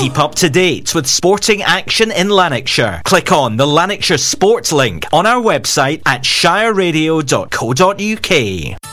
Keep up to date with sporting action in Lanarkshire. Click on the Lanarkshire Sports link on our website at shireradio.co.uk.